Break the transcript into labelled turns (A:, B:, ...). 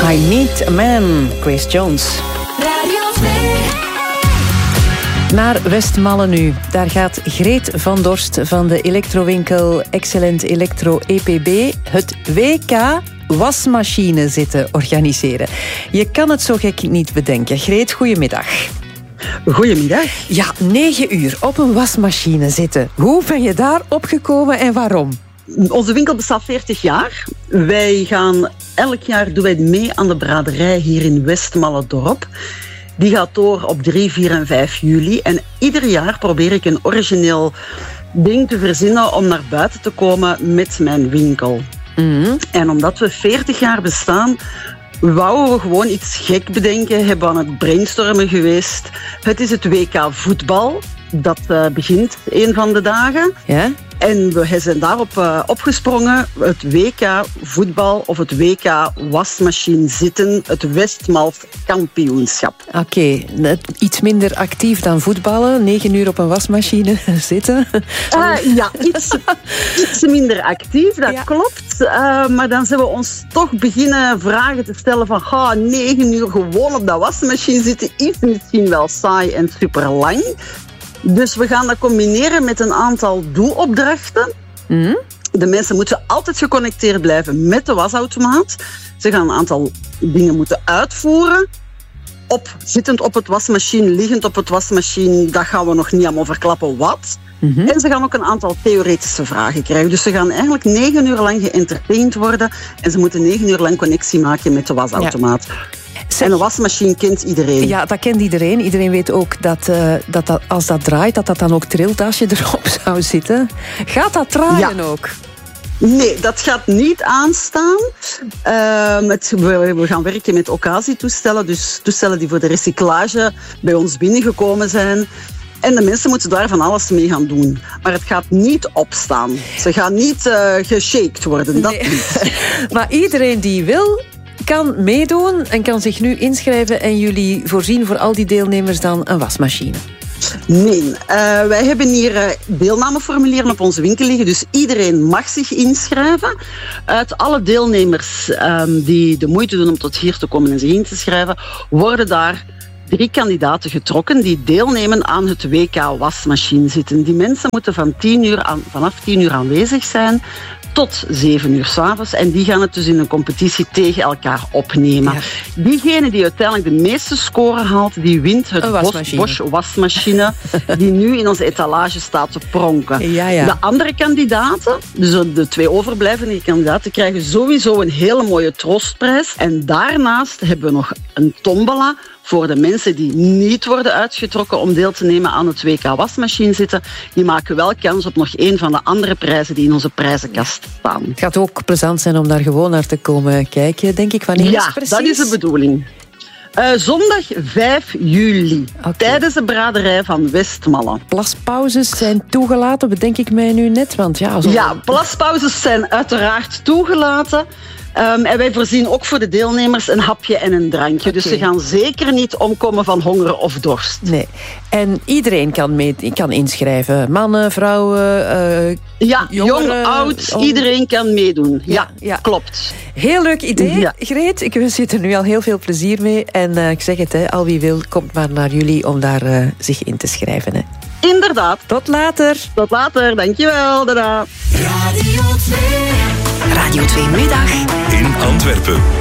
A: I Need a Man, Grace Jones.
B: Radio 2.
A: Naar Westmalle nu. Daar gaat Greet van Dorst van de elektrowinkel Excellent Electro EPB het WK wasmachine zitten organiseren. Je kan het zo gek niet bedenken. Greet, goedemiddag.
C: Goedemiddag.
A: Ja, 9 uur op een wasmachine zitten. Hoe ben je daar opgekomen en waarom?
C: Onze winkel bestaat 40 jaar. Elk jaar doen wij mee aan de braderij hier in Westmalle-dorp. Die gaat door op 3, 4 en 5 juli. En ieder jaar probeer ik een origineel ding te verzinnen om naar buiten te komen met mijn winkel. Mm-hmm. En omdat we 40 jaar bestaan, wouden we gewoon iets gek bedenken. Hebben we aan het brainstormen geweest. Het is het WK voetbal. Dat begint een van de dagen.
A: Ja?
C: En we zijn daarop opgesprongen. Het WK voetbal of het WK wasmachine zitten. Het Westmals kampioenschap.
A: Oké, iets minder actief dan voetballen. 9 uur op een wasmachine zitten.
C: Ja, iets minder actief, dat klopt. Maar dan zijn we ons toch beginnen vragen te stellen van 9 uur gewoon op dat wasmachine zitten is misschien wel saai en super lang. Dus we gaan dat combineren met een aantal doelopdrachten. Mm. De mensen moeten altijd geconnecteerd blijven met de wasautomaat. Ze gaan een aantal dingen moeten uitvoeren. Zittend op het wasmachine, liggend op het wasmachine. Dat gaan we nog niet allemaal verklappen wat. Mm-hmm. En ze gaan ook een aantal theoretische vragen krijgen. Dus ze gaan eigenlijk 9 uur lang geëntertained worden. En ze moeten 9 uur lang connectie maken met de wasautomaat. Ja. En een wasmachine kent iedereen.
A: Ja, dat kent iedereen. Iedereen weet ook dat als dat draait, dat dan ook trilt als je erop zou zitten. Gaat dat draaien ook?
C: Nee, dat gaat niet aanstaan. We gaan werken met occasietoestellen. Dus toestellen die voor de recyclage bij ons binnengekomen zijn. En de mensen moeten daar van alles mee gaan doen. Maar het gaat niet opstaan. Ze gaan niet geshaked worden. Dat niet.
A: Maar iedereen die wil, kan meedoen en kan zich nu inschrijven en jullie voorzien voor al die deelnemers dan een wasmachine.
C: Nee, wij hebben hier deelnameformulieren op onze winkel liggen, dus iedereen mag zich inschrijven. Uit alle deelnemers die de moeite doen om tot hier te komen en zich in te schrijven, worden daar 3 kandidaten getrokken die deelnemen aan het WK wasmachine zitten. Die mensen moeten vanaf 10 uur aanwezig zijn tot 7 uur 's avonds. En die gaan het dus in een competitie tegen elkaar opnemen. Ja. Diegene die uiteindelijk de meeste score haalt, die wint het Bosch wasmachine die nu in onze etalage staat te pronken.
A: Ja.
C: De andere kandidaten, dus de 2 overblijvende kandidaten, krijgen sowieso een hele mooie troostprijs. En daarnaast hebben we nog een tombola voor de mensen die niet worden uitgetrokken om deel te nemen aan het WK wasmachine zitten. Die maken wel kans op nog een van de andere prijzen die in onze prijzenkast staan.
A: Het gaat ook plezant zijn om daar gewoon naar te komen kijken, denk ik. Wanneer is het precies?
C: Ja, dat is de bedoeling. Zondag 5 juli, tijdens de braderij van Westmalle.
A: Plaspauzes zijn toegelaten, bedenk ik mij nu net. Want
C: plaspauzes zijn uiteraard toegelaten. En wij voorzien ook voor de deelnemers een hapje en een drankje. Dus ze gaan zeker niet omkomen van honger of dorst.
A: Nee. En iedereen kan inschrijven. Mannen, vrouwen,
C: jong, oud, iedereen kan meedoen. Ja, klopt.
A: Heel leuk idee, Greet. Ik wens je er nu al heel veel plezier mee. En ik zeg het, al wie wil, komt maar naar jullie om daar zich in te schrijven. Hè.
C: Inderdaad.
A: Tot later.
C: Tot later, dankjewel. Dada.
B: Radio 2.
D: Radio 2 Middag
E: in Antwerpen.